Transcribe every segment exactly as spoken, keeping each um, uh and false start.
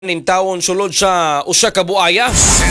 ning taon sulod sa usa ka buaya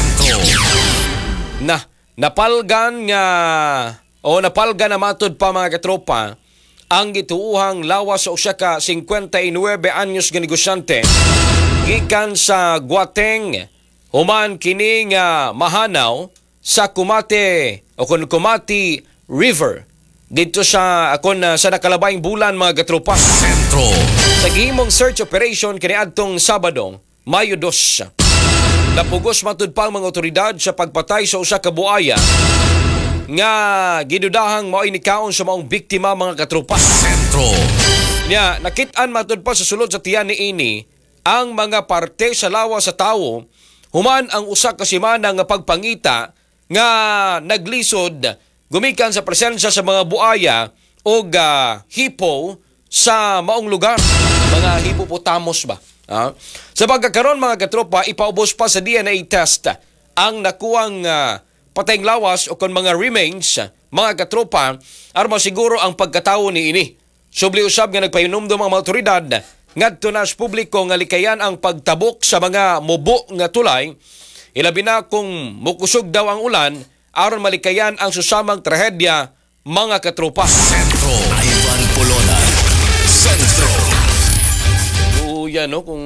na napalgan nga o napalgan na matud pa mga katropa ang gituuhang lawas sa usa ka fifty-nine anyos nga negosyante gikan sa Guateng human kini nga mahanaw sa Kumate o kun Kumati River dito sa akon uh, sa nakalabayng bulan mga katropa. Sentro. Sa gihimong search operation kaniadtong Sabado Mayo dos, napugos matud pa ang mga otoridad sa pagpatay sa usa ka buaya nga gidudahang mao inikaon sa maong biktima mga katropa. Sentro. Nya nakit-an matud pa sa sulod sa tiyan niini ang mga parte sa lawas sa tawo human ang usa ka semana nga pagpangita nga naglisod gumikan sa presensya sa mga buaya o uh, hipo sa maong lugar, mga hippopotamus ba? Uh, sa pagkakaroon mga katropa, ipaubos pa sa D N A test ang nakuwang uh, patayng lawas o kon mga remains mga katropa aron masiguro ang pagkatawo ni ini. Subli usab nga nagpahinumdum ang mga otoridad ngadto na sa publiko nga likayan ang pagtabok sa mga mubo nga tulay ilabi na kung mukusog daw ang ulan aron malikayan ang susamang trahedya mga katropa. Sentro Ivan Polona. Sentro. Yan no kung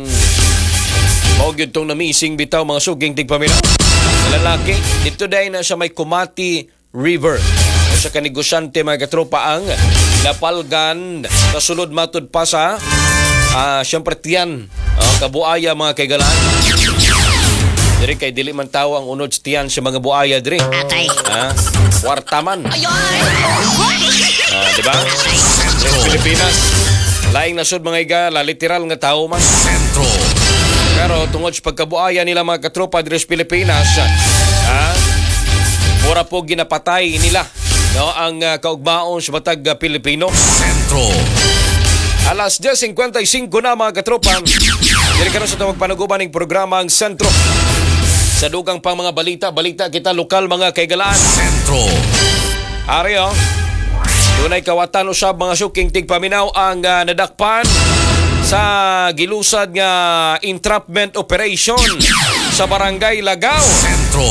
mao gyud tong namising bitaw mga suging tigpaminaw lalaki dito dai na sa may Kumati River sa kanegosyante mga katropa ang napalgan kasulod matud pa sa uh, syempre tiyan uh, kabuaya mga kaigalaan diri kay dili man tawo ang unod tiyan sa mga buaya diri okay. Ha kwartaman uh, di ba Pilipinas laing nasod mga igala, literal nga tao man. Sentro. Pero tungod sa pagkabuaya nila mga katropa diri sa Pilipinas, ha? Mura po ginapatay nila no, ang uh, kaugmaon sa matag uh, Pilipino. Sentro. Alas ten fifty-five na mga katropa. Diri karon sa tawag panuguban ng programa ang Sentro. Sa dugang pang mga balita, balita kita lokal mga kaigalaan. Sentro. Ari oh. Dunay kawatan usab mga suking tigpaminaw ang uh, nadakpan sa gilusad nga entrapment operation sa Barangay Lagaw. Sentro.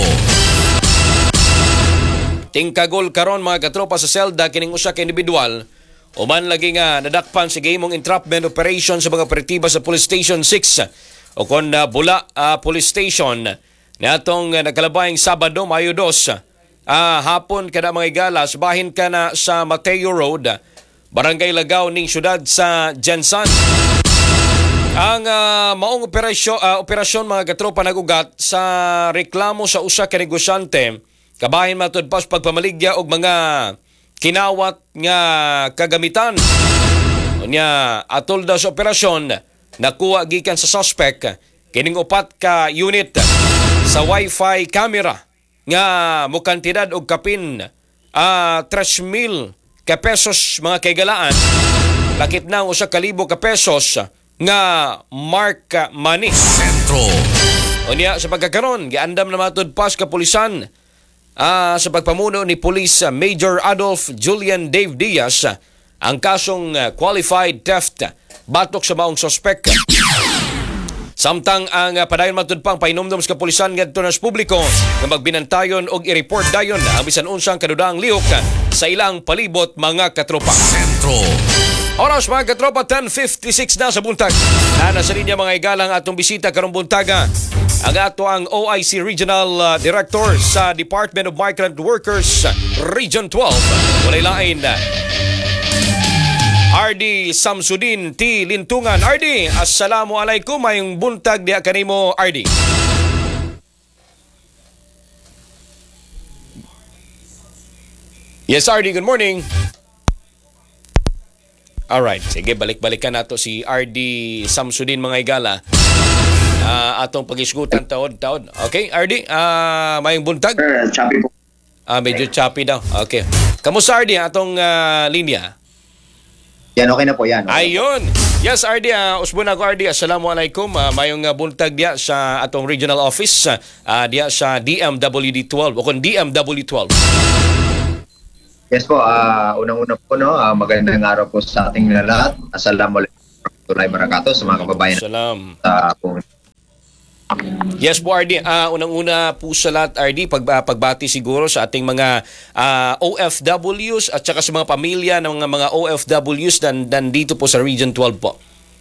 Tingkagol karon mga katropa sa selda kining usa ka individual uman lagi nga nadakpan sa gihimong entrapment operation sa mga operatiba sa Police Station six o kon uh, Bula uh, Police Station niadtong uh, nagkalabayng Sabado Mayo dos. Ah, hapon kada mga igalas, bahin ka na sa Mateo Road, Barangay Lagaw ning syudad sa Jensan. Ang uh, maong operasyon, uh, operasyon mga katropa nagugat sa reklamo sa usa ka negosyante, kabahin matud pas pagpamaligya og mga kinawat nga kagamitan. Unya atol daw sa operasyon, nakuha gikan sa suspect kining upat ka unit sa Wi-Fi camera nga mo kantidad og kapin uh, tres mil ka pesos mga kaigalaan lakip na usa ka libo ka pesos nga mark money. Sentro. Unya sa pagkakaron giandam na matud pas kapulisan uh, sa pagpamuno ni Police Major Adolf Julian Dave Diaz ang kasong uh, qualified theft batok sa maong suspect. Samtang ang uh, padayon matud pang painumdum sa kapulisan ngadto sa publiko nga magbinantayon og i-report dayon ang bisan unsang kadudaang lihok sa ilang palibot mga katropa. Sentro. Oras mga katropa ten fifty-six na sa buntag. Na sa linya mga igalang atong bisita karong buntaga ang ato ang O I C Regional uh, Director sa Department of Migrant Workers Region twelve. Walay lain na R D Samsudin T. Lintungan. R D, assalamualaikum. Mayong buntag diya kanimo, R D. Yes, R D, good morning. Alright, sige, balik-balikan nato si R D Samsudin mga igala. Uh, atong pag-isgutan taod-taod. Okay, R D, uh, mayong buntag? Sir, choppy po. Ah, medyo choppy daw. Okay. Kamusta, R D, atong uh, linya? Yan, okay na po yan. Okay. Ayun. Yes, R D. Uh, usbon ako, R D. Assalamualaikum. Uh, mayong uh, buntag diya sa atong regional office uh, diya sa D M W D twelve o kung D M W twelve. Yes po. Uh, unang-una po, no, uh, magandang araw po sa ating lahat. Assalamualaikum warahmatullahi wabarakatuh sa mga kababayan. Salam. Sa uh, Yes po, R D. Ah, unang-una po sa lahat, R D, pag, ah, pagbati siguro sa ating mga ah, O F Ws at saka sa mga pamilya ng mga, mga O F Ws dan, dan dito po sa Region twelve po.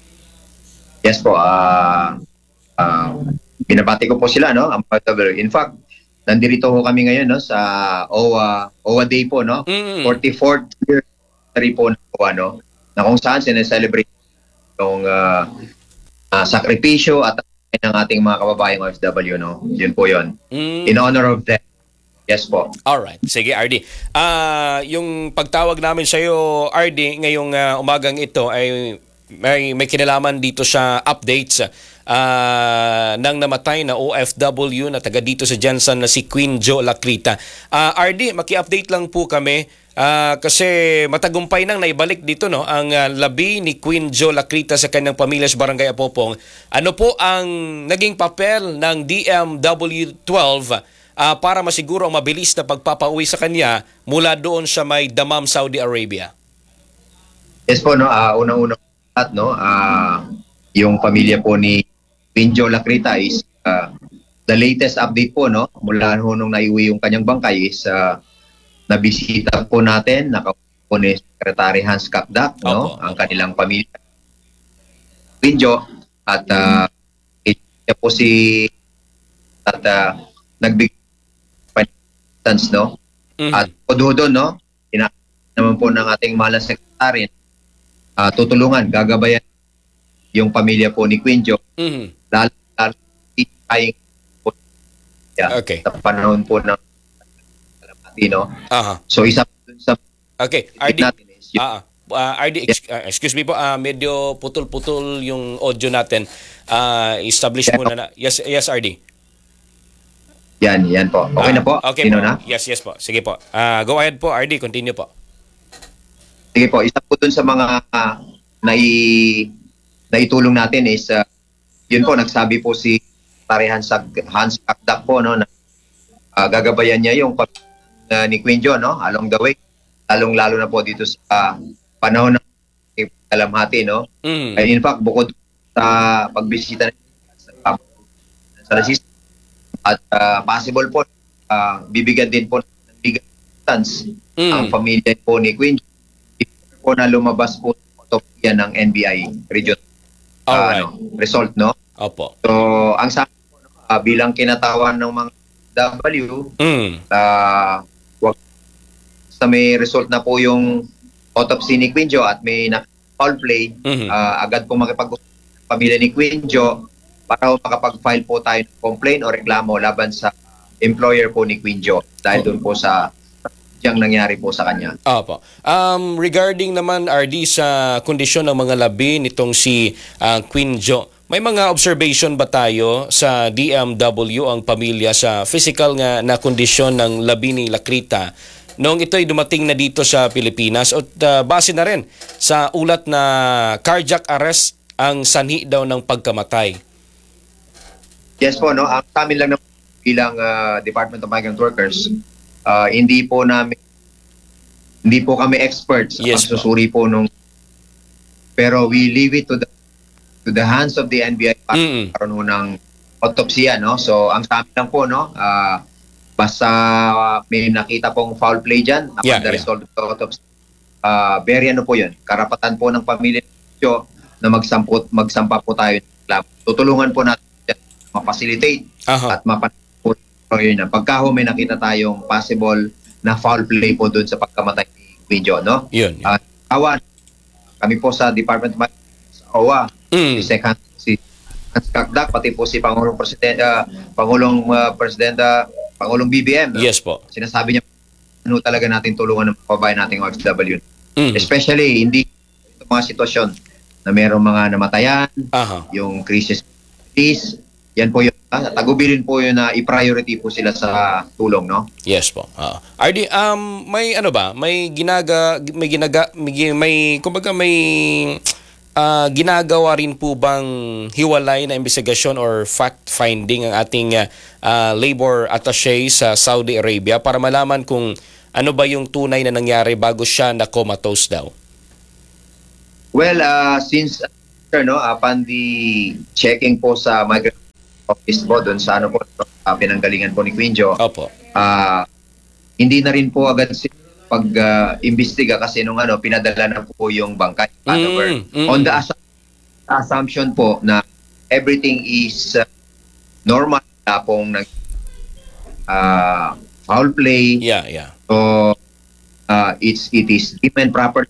Yes po, ah ah, binabati ko po sila, no? Ang O F W. In fact, nandito ho kami ngayon, no, sa O W A O W A Day po, no? Mm. forty-fourth year anniversary po ng O W A, no? Na kung saan sineselebrate yung uh, uh, sakripisyo at ng ating mga kababayang O F W, no? Yun po yun. Mm. In honor of them. Yes po. Alright. Sige, R D. Ah, yung pagtawag namin sa iyo, R D, ngayong ah, umagang ito ay may, may kinalaman dito sa updates ah, ng namatay na O F W na taga dito sa Jensen na si Queen Jo Lacrita. Ah, R D, maki-update lang po kami ah, kasi matagumpay nang naibalik dito, no, ang ah, labi ni Queen Jo Lacrita sa kanyang pamilya sa Barangay Apopong. Ano po ang naging papel ng D M W twelve Uh, para masiguro ang mabilis na pagpapauwi sa kanya mula doon sa may Dammam, Saudi Arabia? Yes po, no? Uh, unang-unang at no, uh, yung pamilya po ni Queen Jo Lacrita is uh, the latest update po, no? Mula nung naiuwi yung kanyang bangkay is uh, nabisita po natin, nakauwi po ni Secretary Hans Kakdak, no? Opo, ang opo. kanilang pamilya. Queen Jo at uh, ito po si at uh, nagbigay no? Mhm. At podo doon, no? Ina naman po ng ating mahal na sekretary, uh, tutulungan, gagabayan yung pamilya po ni Queen Jo. Mhm. Lalo, lalo ay yeah, Okay. sa panahon po ng kalamati, no? Aha. So, isa po dun sa Okay, R D. natin is yung, Ah, ah, R D, ex- ah, excuse me po, ah, medyo putol-putol yung audio natin. Ah, establish Yeah. muna na. Yes, yes, R D. yan, yan po. Okay Ah, na po? Okay Sino po. na? Yes, yes po. Sige po. Ah, go ahead po, R D. Continue po. Sige po, isa po dun sa mga uh, nai, naitulong natin is, uh, yun po, nagsabi po si Secretary Hans, Hans Kakdak po, no, na uh, gagabayan niya yung uh, ni Queen Jo, no, along the way, lalong-lalo na po dito sa uh, panahon ng kalamhati, no. Mhm. And in fact, bukod sa pagbisita sa, sa resistance, at uh, possible po, uh, bibigyan din po ng bigyan assistance Mm. ang pamilya po ni Queen Jo po na lumabas po sa autopsya ng N B I region uh, Alright. ano, result, no? Opo. So, ang sa akin po, no, uh, bilang kinatawan ng mga W, Mm. uh, wag sa may result na po yung autopsy ni Queen Jo at may na foul play, Mhm. uh, agad po makipag-usap ng pamilya ni Queen Jo para po makapag-file po tayo ng complaint o reklamo laban sa employer po ni Queen Jo dahil doon po sa yung nangyari po sa kanya. Opo. Um, regarding naman, R D, sa kondisyon ng mga labi nitong si ah, Queen Jo, may mga observation ba tayo sa D M W ang pamilya sa physical nga na kondisyon ng labi ni Lacrita noong ito'y dumating na dito sa Pilipinas at ah, base na rin sa ulat na cardiac arrest ang sanhi daw ng pagkamatay? Yes po, no. Ang sa amin lang naman bilang ah, Department of Migrant Workers, ah, hindi po namin hindi po kami experts sa Yes po. pagsusuri po nung, pero we leave it to the to the hands of the N B I para Mm. karoon ho ng autopsya, no. So ang sa amin lang po, no, ah, basta may nakita pong foul play diyan upon Yeah, the yeah. result of the autopsy, ah, very ano po 'yun, karapatan po ng pamilya nyo na magsamput magsampa po tayo ng reklamo. Tutulungan po natin yan, ma-facilitate Aha. at mapanapos po yun. Pagka ho may nakita tayong possible na foul play po doon sa pagkamatay ni Queen Jo, no? Yun. yun. At awan, kami po sa Department of Finance, sa O W A, Mm. si Second, si Hans Kakdak, pati po si Pangulong Presidente, ah, Pangulong uh, Presidente, Pangulong B B M, no? Yes po. Sinasabi niya, ano talaga natin tulungan ng mga kababayan nating O F W. Mm. Especially, hindi ito mga sitwasyon na mayroong mga namatayan, Aha. yung crisis, crisis, yan po yun. Ah, tagubilin po yun na i-priority po sila sa tulong, no? Yes po. Ah. R D, um may ano ba? May ginaga may ginaga may, gi- may kumbaga may ah, ginagawa rin po bang hiwalay na investigasyon or fact finding ang ating ah, ah, labor attaché sa Saudi Arabia para malaman kung ano ba yung tunay na nangyari bago siya na comatose daw? Well, uh, since, uh, no, upon the checking po sa migrant office po doon sa ano po, uh, pinanggalingan po ni Queen Jo. Opo. Ah, hindi na rin po agad si pag-imbestiga kasi nung ano, pinadala na po yung bangkay. Mm, mm. On the assu- assumption po na everything is uh, normal na pong nag uh, foul play. Yeah, yeah. So, uh, it's, it is given proper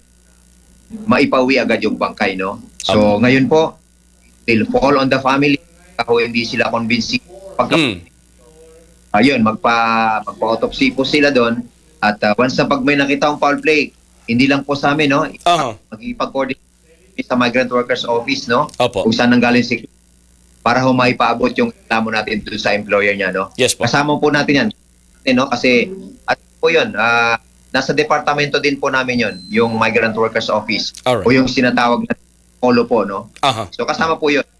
maipawi agad yung bangkay, no? So, Um, ngayon po, will fall on the family kung hindi sila convincing. Pagka, Mm. ayun, magpa, magpa-autopsy po sila doon. At uh, once na pag may nakita ang foul play, hindi lang po sa amin, no? Aha. Magipag-coordinate sa Migrant Workers Office, no? Opo. Kung saan nanggaling si para humaipaabot yung reklamo natin doon sa employer niya, no? Yes po. Kasama po natin yan, no? Kasi, at po yun, ah, nasa departamento din po namin yun, yung Migrant Workers Office. Alright. O yung sinatawag na polo po, no? Aha. So kasama po yun.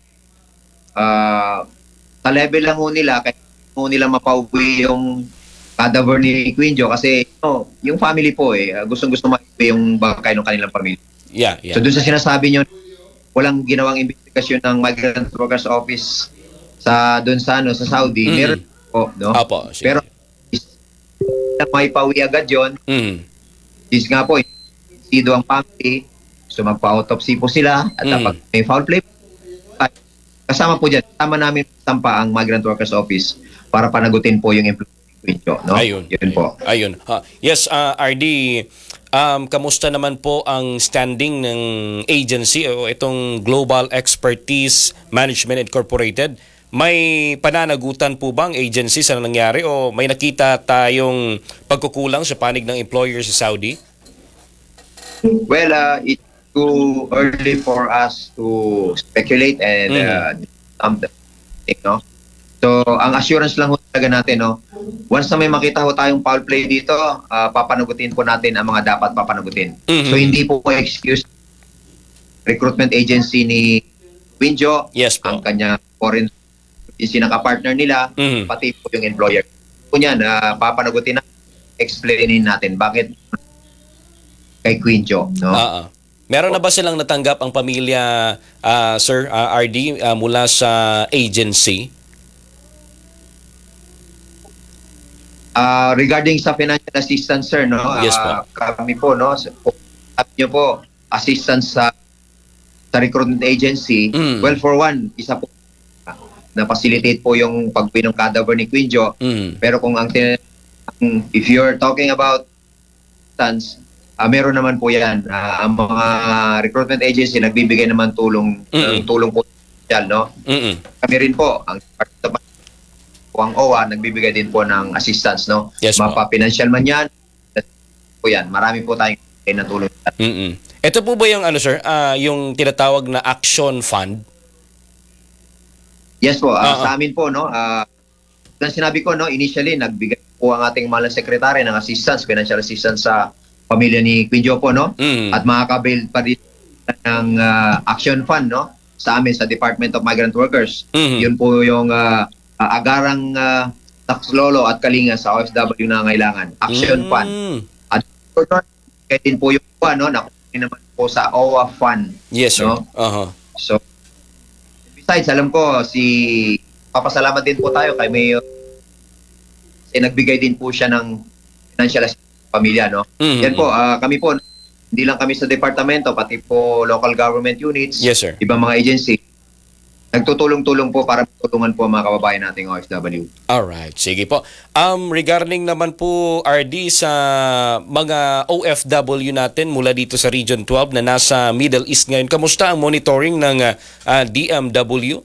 Ah, sa level lang ho nila, kaya ho nila mapauwi yung cadaver ni Queen Jo kasi no, yung family po eh, ah, gustong-gusto maiwi yung bangkay ng kanilang pamilya. Yeah, yeah. So doon sa sinasabi nyo, walang ginawang investigasyon ng Migrant Workers Office sa doon sa ano sa Saudi, Mm. meron po, no? Opo. Sige. Pero is, may pauwi agad yon. Mm. Is nga po, sido ang family, so magpa-autopsy po sila at Mm. pag may foul play, ay, kasama po dyan, kasama namin tampa ang Migrant Workers Office para panagutin po yung employee, no? Ayun. Yun po. Ayun. Ha. Yes, uh, R D, um, kamusta naman po ang standing ng agency o itong Global Expertise Management Incorporated? May pananagutan po bang agency sa nangyari o may nakita tayong pagkukulang sa panig ng employer sa Saudi? Well, uh, it's too early for us to speculate and Mm. uh, um, no? So, ang assurance lang ho talaga natin, no? Once na may makita ho tayong foul play dito, uh, papanagutin po natin ang mga dapat papanagutin. Mhm. So, hindi po po excuse recruitment agency ni Queen Jo, Yes po. ang kanya foreign yung sinaka-partner nila, Mhm. pati po yung employer. Po niyan, uh, papanagutin natin, explainin natin bakit kay Queen Jo, no? Ah, ah. Meron na ba silang natanggap ang pamilya, ah, Sir ah, R D, ah, mula sa agency? Ah, regarding sa financial assistance, sir, no? Yes ah, kami po, no? Sa- po- Sabi niyo po, assistance sa sa recruitment agency. Mm. Well, for one, isa po na facilitate po yung pagbuwi ng cadaver ni Queen Jo. Mm. Pero kung ang tin- ang- if you're talking about assistance, ah, meron naman po yan. Ah, ang mga recruitment agency nagbibigay naman tulong Mm-mm. ng tulong po social, no? Mm-mm. Kami rin po, ang ang O A, nagbibigay din po ng assistance, no? Yes po. Mapa-financial man yan, po yan. Marami po tayong na tulong. Mm-mm. Ito po ba yung ano, sir, ah, yung tinatawag na action fund? Yes po, Ah, ah, sa amin po, no? Ah, uh, sinabi ko, no, initially, nagbigay po ang ating mahal na sekretary ng assistance, financial assistance sa pamilya ni Queen Jo po, no? Mm. At makakabuild pa rin ng ah, action fund, no? Sa amin, sa Department of Migrant Workers. Mhm. Yun po yung ah, ah, agarang uh, takslolo at kalinga sa O F W na ngailangan. Action Mm. fund. At kaya din po yung ano, nakunin naman po sa O W A fund. Yes, sir. No? Uh-huh. So, besides, alam ko, si papasalamat din po tayo kay Mayor. Kasi nagbigay din po siya ng financial assistance sa pamilya, no? Mhm. Yan po, ah, kami po, hindi lang kami sa departamento, pati po local government units, Yes, sir. ibang mga agency, nagtutulong-tulong po para tulungan po ang mga kababayan nating O F W. Alright, sige po. Um, regarding naman po, R D, sa mga O F W natin mula dito sa Region twelve na nasa Middle East ngayon, kamusta ang monitoring ng ah, ah, D M W?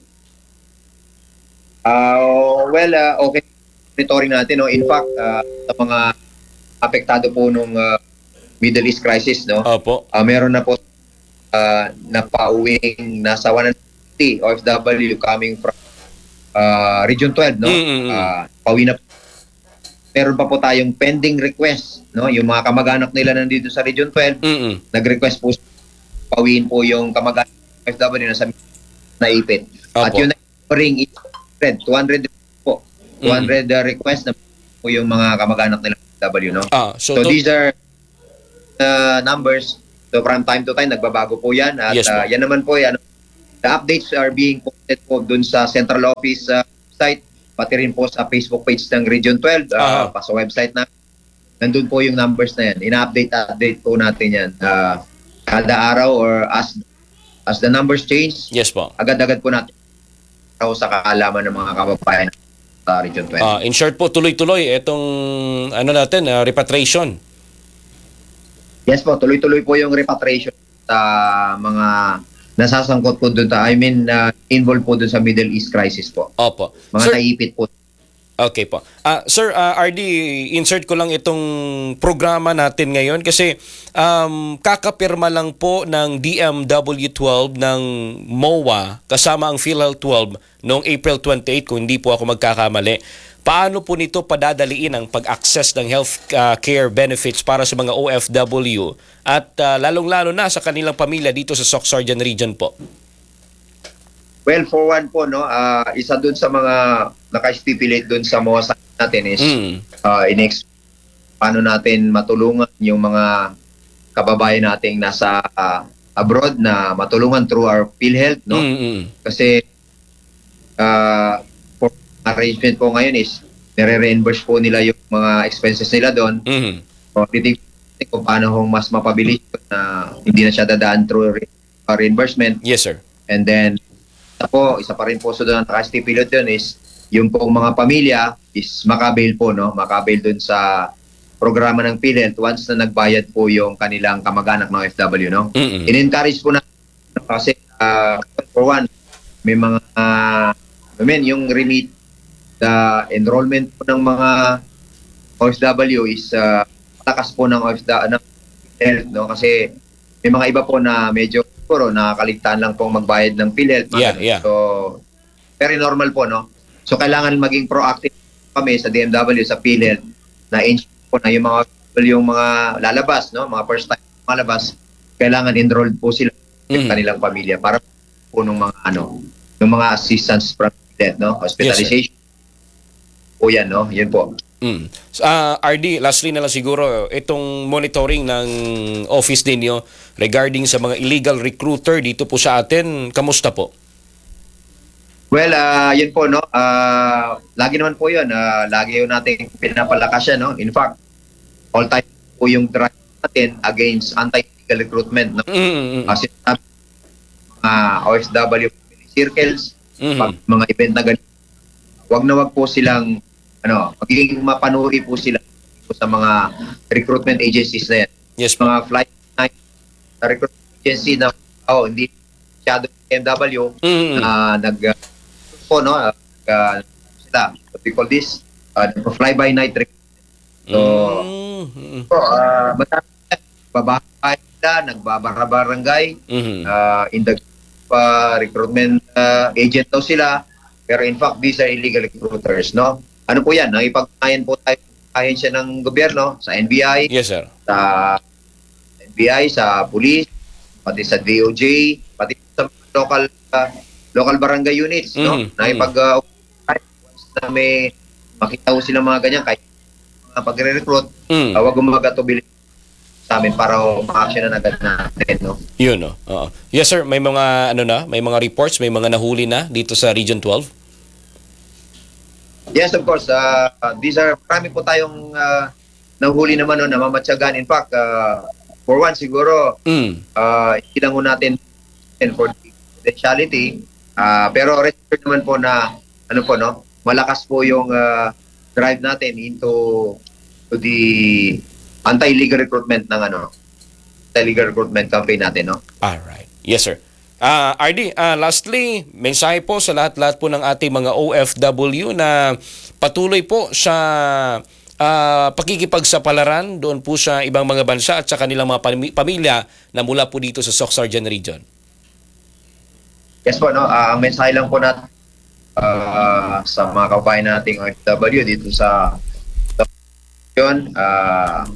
Uh, well, uh, okay. Monitoring natin, no? In fact, uh, sa mga apektado po nung uh, Middle East crisis, no? Opo. Uh, meron na po uh, napauwing nasa one hundred fifty O F W coming from uh, Region twelve, no? Mm-mm. Uh, pauwi na po. Meron pa po tayong pending request, no? Yung mga kamag-anak nila nandito sa Region twelve, Mm-mm. nag-request po pauwiin po yung kamag-anak ng O F W na sa naipit. At Opo. yun na ring two hundred po. two hundred uh, request na po yung mga kamag-anak nila ng O F W, no? Ah, so, So, to- these are uh, numbers. So from time to time nagbabago po 'yan at Yes, uh, po. yan naman po 'yan the updates are being posted po dun sa central office uh, site, pati rin po sa Facebook page ng Region twelve, uh, Ah. pa sa website na. Nandun po yung numbers na yan. Ina-update update po natin yan. Uh, kada araw or as as the numbers change, Yes po. agad-agad po natin sa kaalaman ng mga kababayan sa Region twelve. Ah, in short po, tuloy-tuloy itong ano natin, ah, repatriation. Yes po, tuloy-tuloy po yung repatriation sa mga nasasangkot po doon. I mean, uh, involved po doon sa Middle East crisis po. Opo. Mga Sir, naipit po. okay po. Ah, sir, ah, R D, insert ko lang itong programa natin ngayon kasi um, kakapirma lang po ng D M W twelve ng M O A kasama ang PhilHealth twelve noong April twenty-eighth kung hindi po ako magkakamali. Paano po nito padadaliin ang pag-access ng health uh, care benefits para sa mga O F W at uh, lalong-lalo na sa kanilang pamilya dito sa Soc-Sargen region po? Well, for one po, no, uh, isa doon sa mga naka-stipulate doon sa M O A natin is Mm. uh, inex paano natin matulungan yung mga kababayan nating nasa uh, abroad na matulungan through our PhilHealth, no? Mm-mm. Kasi uh, for arrangement po ngayon is nire-reimburse po nila yung mga expenses nila doon. Mhm. So, titignan kung paano kung mas mapabilis yun na hindi na siya dadaan through re- uh, reimbursement. Yes, sir. And then, isa po, isa pa rin po sa doon nakastipulate doon is yung pong mga pamilya is makabail po, no? Makabail doon sa programa ng PhilHealth once na nagbayad po yung kanilang kamag-anak ng O F W, no? Mm-mm. In-encourage po na kasi uh, for one, may mga uh, I mean, yung remit the enrollment po ng mga O F W is uh, malakas po ng O F W ng PhilHealth, no? Kasi may mga iba po na medyo siguro nakakaligtaan lang pong magbayad ng PhilHealth. Yeah, yeah. So, very normal po, no? So, kailangan maging proactive kami sa D M W, sa PhilHealth, na ensure po na yung mga yung mga lalabas, no? Mga first time malabas, kailangan enrolled po sila Mm. sa kanilang pamilya para po ng mga ano, ng mga assistance from PhilHealth, no? Hospitalization. po yan, no? Yun po. Mm. Uh, R D, lastly na lang siguro, itong monitoring ng office ninyo regarding sa mga illegal recruiter dito po sa atin, kamusta po? Well, uh, yun po, no? Uh, lagi naman po yun. Uh, lagi yun natin pinapalakas yan, no? In fact, all time po yung drive natin against anti-illegal recruitment, no? Mm-hmm. Kasi mga O F W circles, Mm-hmm. pag mga event na ganito, wag na wag po silang, ano, magiging mapanuri po sila po sa mga recruitment agencies na yan. Yes po. Mga flight night, na recruitment agency na, oh, hindi masyado M W, Mm-hmm. na nag, uh, po, no, uh, uh, sila, what we call this, uh, fly-by-night recruitment. So, Mm-hmm. po, uh, matami babahay sila, nagbabarabarangay, Mm-hmm. uh, in the uh, recruitment uh, agent daw sila, pero in fact these are illegal recruiters, no? Ano po yan, nakipag-ayan po tayo ahensya ng gobyerno sa N B I, Yes, sir. sa N B I, sa police, pati sa D O J, pati sa local uh, local barangay units, no? Mhm, Nakipag uh, once na may makita ko sila mga ganyan kahit mga pagre-recruit, Mm. uh, wag magatubili sa amin para ma-action na agad natin, no? Yun, no? Oo. Yes, sir. May mga, ano na, may mga reports, may mga nahuli na dito sa Region twelve? Yes, of course. Uh, these are, marami po tayong uh, nahuli naman, no, namamatyagan. In fact, uh, for one, siguro, Mm. uh, hindi lang ho natin for confidentiality, uh, pero rest assured naman po na, ano po, no, malakas po yung uh, drive natin into to the anti-illegal recruitment ng ano, anti-illegal recruitment campaign natin, no? Alright. Yes, sir. Ah, R D, ah, lastly, mensahe po sa lahat-lahat po ng ating mga O F W na patuloy po sa ah, pakikipagsapalaran doon po sa ibang mga bansa at sa kanilang mga pami- pamilya na mula po dito sa Soc-Sargen region. Yes po, no? Uh, ang mensahe lang po natin uh, sa mga kababayan nating O F W dito sa yun, uh,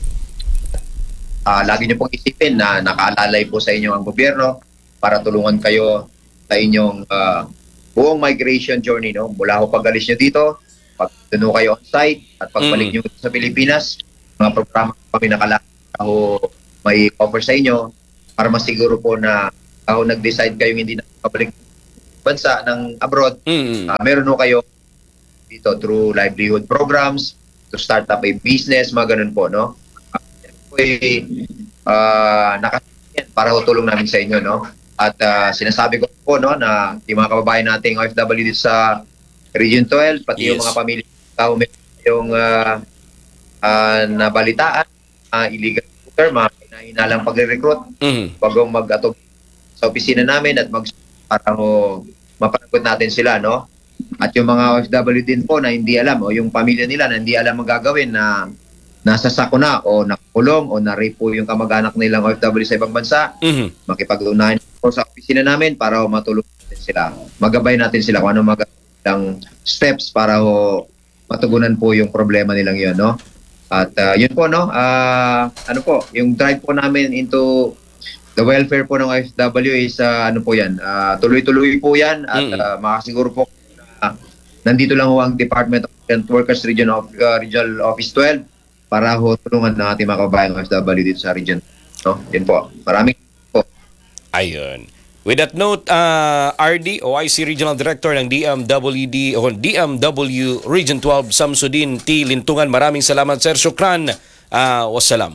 uh, lagi niyo pong isipin na nakaalalay po sa inyo ang gobyerno para tulungan kayo sa inyong uh, buong migration journey, no? Mula ho pag-alis nyo dito, pag tuno kayo on site at pagbalik Mm. nyo sa Pilipinas, mga programa kami nakalaki ho may offer sa inyo para masiguro po na ako nag-decide kayong hindi na pabalik bansa ng abroad, Mm. uh, meron ho kayo dito through livelihood programs to start up a business, mga ganun po, no? Uh, yan po ay uh, nakasin para ho tulong namin sa inyo, no? At uh, sinasabi ko po, no, na yung mga kababayan nating O F W dito sa Region twelve, pati yung Yes. mga pamilya tao may yung uh, uh, nabalitaan, uh, illegal recruiter, mga hinahinalang pagre-recruit, Mm. wag kong mag-atog sa opisina namin at mag para ho mapanagot natin sila, no? At yung mga O F W din po na hindi alam, o yung pamilya nila na hindi alam ang gagawin, na nasa sakuna o nakulong o na-rape po yung kamag-anak nilang O F W sa ibang bansa, Mm. makipag-unahan po sa opisina namin para ho matulungan natin sila. Magabay natin sila kung ano magandang steps para ho matugunan po yung problema nilang yun, no? At uh, yun po, no? Uh, ano po, yung drive po namin into the welfare po ng O F W is uh, ano po yan, uh, tuloy-tuloy po yan at Mm. uh, makasiguro po na nandito lang ho ang Department of Migrant Workers Region of uh, Regional Office twelve para ho tulungan ng ating mga kabayan O F W dito sa region. No? Yun po. Maraming po. Ayun. With that note, uh, R D o I C Regional Director ng D M W D o D M W Region twelve, Samsudin T. Lintungan. Maraming salamat, Sir. Shukran. Uh, wassalam.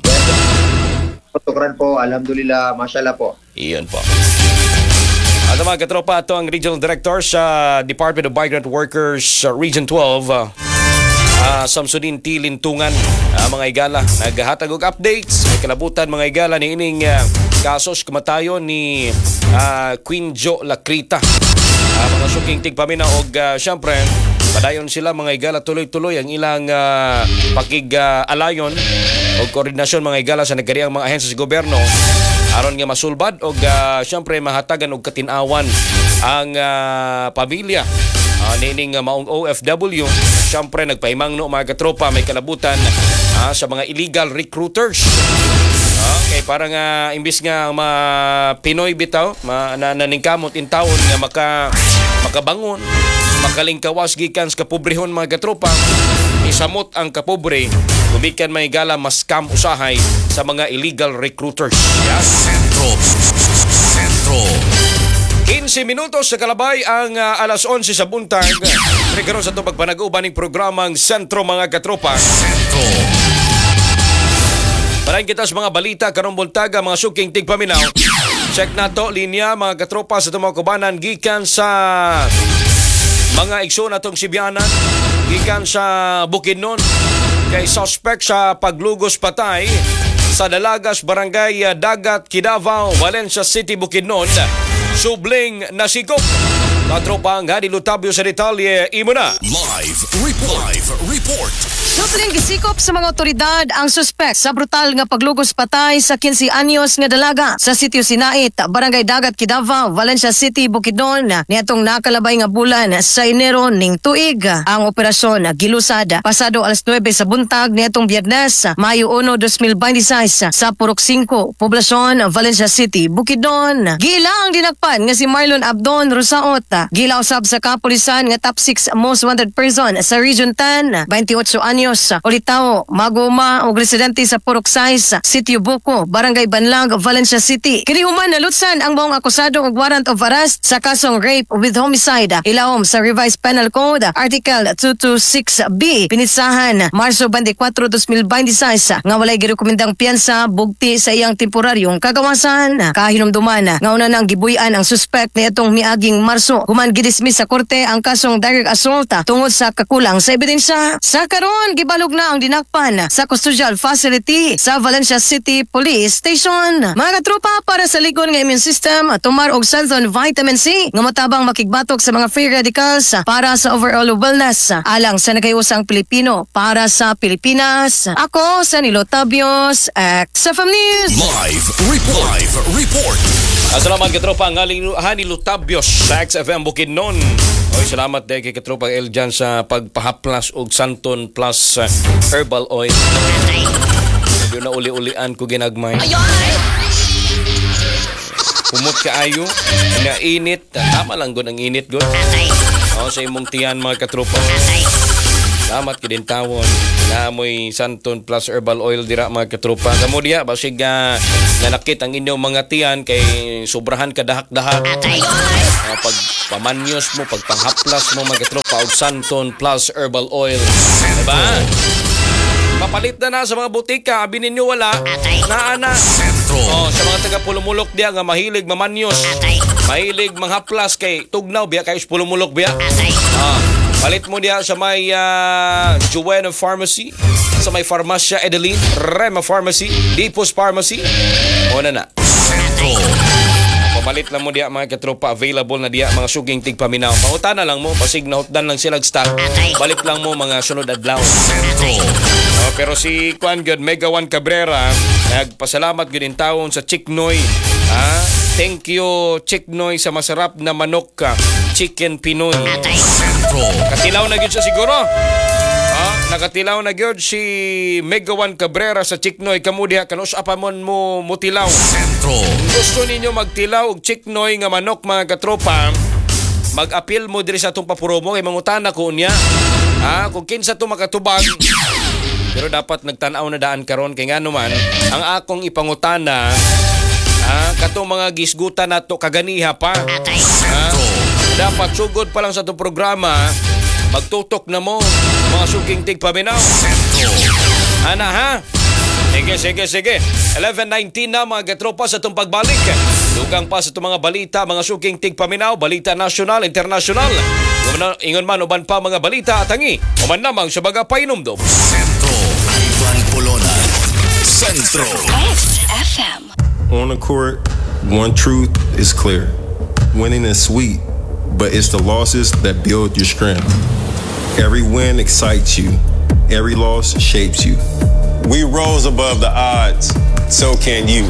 Tukran po. Alhamdulillah. Mashallah po. Iyon po. At mga katropa, ito ang Regional Director sa Department of Migrant Workers uh, Region twelve, uh, uh, Samsudin T. Lintungan. Uh, mga igala, naghahatag og updates. May kalabutan mga igala ni ining uh, kasos kamatayon ni uh, Queen Jo Lacrita. Uh, mga suking tigpamina og uh, syempre, padayon sila mga igala tuloy-tuloy ang ilang uh, pakig-alayon uh, o koordinasyon mga igala sa nagkariang mga ahensya sa gobyerno aron nga masulbad og uh, syempre mahatagan og katinawan ang uh, pamilya uh, nining uh, maong O F W. Syempre nagpahimangno mga katropa, may kalabutan uh, sa mga illegal recruiters. Okay, para nga imbis nga ma Pinoy bitaw, ma naningkamot in taon nga maka makabangon, makalingkawas gikan sa kapobrehon mga katropa, isamot ang kapobre, gumikan may gala mas scam usahay sa mga illegal recruiters. Yes. Sentro, Sentro, quince minutos sa kalabay ang uh, alas onse sa buntag. Regaron sa ito pagpanag-uban ng programang Sentro mga katropa. Sentro, Parayin kita sa mga balita karong buntaga, mga suking tigpaminaw. Check na to linya mga katropa sa itong mga kubanan gikan sa mga igso na itong Sibianan, gikan sa Bukidnon, kay suspect sa paglugos patay sa Dalagas, Barangay Dagat, Kidavao, Valencia City, Bukidnon. Subling nasikop. Katropa ang Hadi Lutabio sa detalye. Imo na. live, report, live report. Supling gisikop sa mga otoridad ang suspect sa brutal nga paglugos patay sa quince anyos nga dalaga sa sitio Sinait, Barangay Dagat, Kidavao, Valencia City, Bukidnon niadtong nakalabay nga bulan sa Enero ning tuig. Ang operasyon gilusad pasado alas nuwebe sa buntag niadtong Biyernes, Mayo uno, dos mil beintiséis sa Purok singko, Poblasyon, Valencia City, Bukidnon. Gila ang dinakpan nga si Marlon Abdon Rosaot. Gila usab sa kapulisan nga top six most wanted person sa Region ten, twenty-eight anyos, ulitaw, maguma og residente sa Purok sais, Sitio Buko, Barangay Banlag, Valencia City. Kini human nalutsan ang maong akusado og warrant of arrest sa kasong rape with homicide. Ilawom sa Revised Penal Code Article two twenty-six B. Pinisahan Marso twenty-four, dos mil beintiséis nga walay girekomendang piyansa bugti sa iyang temporaryong kagawasan. Kahinumduman nga una nang gibuy-an ang suspect niadtong miaging Marso. Human gidismiss sa korte ang kasong direct assault tungod sa kakulang sa ebidensya. Sa karon gibalog na ang dinakpan sa custodial facility sa Valencia City Police Station. Mga katropa, para sa ligon nga immune system, tumar og Santhon Vitamin C nga matabang makigbatok sa mga free radicals para sa overall wellness alang sa nagayusang Pilipino para sa Pilipinas. Ako sa Nilo Tabios, X F M News. Live, report, live report. Salamat katropa ang Hani Lutabios sa X F M Bukidnon. Oy, salamat dahil kay katropa Eljan sa pagpahaplas og Santon Plus uh, Herbal Oil. Medyo na uli-ulian ko ginagmay. Humot ka ayo, nga init. Tama lang gud ang init gud. Oh, sa imong tiyan mga katropa. Salamat kidin tawon. Naamoy Santon Plus Herbal Oil dira mga katropa. Kamo diya basig nga nanakit ang inyong mga tiyan kay sobrahan ka dahak-dahak. Uh, pag pamanyos mo, pag panghaplas mo mga katropa og Santon Plus Herbal Oil. Diba? Papalit na na sa mga butika, abi ninyo wala. Naana. Oh, sa mga taga Pulumulok diya nga mahilig mamanyos. Mahilig manghaplas kay tugnaw biya kay Pulumulok biya. Ah, palit mo diya sa may uh, Juwen Pharmacy, sa may Farmasya Edeline, Rema Pharmacy, Dipos Pharmacy. O na na. Pamalit lang mo diya mga katropa, available na diya mga suging tigpaminaw. Pangutan na lang mo, pasig na hotdan lang sila stock. Balik lang mo mga sunod adlaw. Oh, pero si Kwan God, Mega One Cabrera, nagpasalamat gudin taon sa Chiknoy. Ah, thank you Chiknoy sa masarap na manok ka, Chicken Pinoy. Katilaw na gyud siya siguro. Ah, nakatilaw na gyud si Mega One Cabrera sa Chiknoy. Kamo diha kanus apamon mo mutilaw. Gusto ninyo magtilaw og Chiknoy nga manok mga katropa, mag-appeal mo diri sa atong papuromo kay mangutana ko niya. Ah, kung kinsa to makatubag. Pero dapat nagtanaw na daan karon kay ngano man ang akong ipangutana, ah, katong mga gisgutan nato kaganiha pa. Ah, dapat sugod pa lang sa itong programa, magtutok na mo mga suging tigpaminaw. Ana ha? Sige, sige, sige. eleven nineteen na mga katropa sa itong pagbalik. Dugang pa sa itong mga balita, mga suging tigpaminaw, balita nasyonal, internasyonal. Ingon man uban pa mga balita at hangi. Uman namang sa baga painomdom. Centro. Ivan Polona. Centro. X F M. On the court, one truth is clear. Winning is sweet, but it's the losses that build your strength. Every win excites you. Every loss shapes you. We rose above the odds. So can you.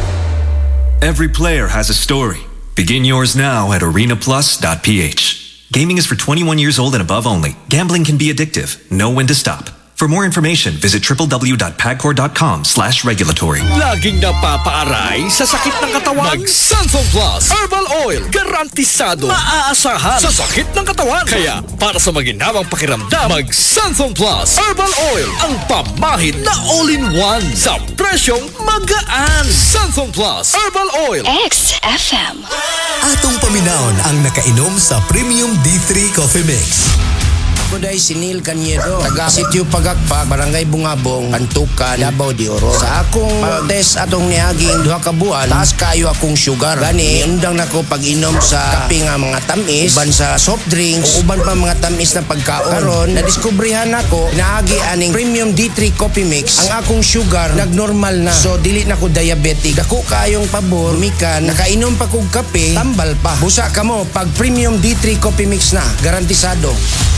Every player has a story. Begin yours now at arena plus dot p h. Gaming is for twenty-one years old and above only. Gambling can be addictive. Know when to stop. For more information, visit w w w dot pagcor dot com slash regulatory. Laging napapaaray sa sakit ng katawan? Mag-Sanson Plus Herbal Oil. Garantisado. Maaasahan sa sakit ng katawan. Kaya, para sa maginhawang pakiramdam, mag-Sanson Plus Herbal Oil. Ang pamahid na all-in-one sa presyong magaan. Sanson Plus Herbal Oil. X F M. Atong paminawon ang nakainom sa Premium D three Coffee Mix. Kuday Sinil Cañedo, taga Sitio Pagakpak, Barangay Bungabong, Antukan, Davao de Oro. Sa akong pag-test atong niaging duha ka buwan, taas kayo akong sugar. Gani, undang nako pag-inom sa kape nga mga tamis, uban sa soft drinks, o uban pa mga tamis na pagkaon. Karon, nadiskubrihan nako naagi aning Premium D three Coffee Mix. Ang akong sugar nagnormal na. So dili na ko diabetic. Dako kayong pabor, mikan, nakainom pa kog kape, tambal pa. Busa ka mo pag Premium D three Coffee Mix na, garantisado.